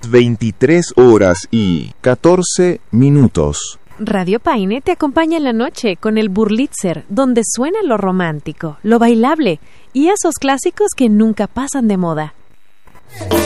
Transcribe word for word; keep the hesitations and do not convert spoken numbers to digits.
las veintitrés horas y catorce minutos. Radio Paine te acompaña en la noche con el Burlitzer, donde suena lo romántico, lo bailable y esos clásicos que nunca pasan de moda.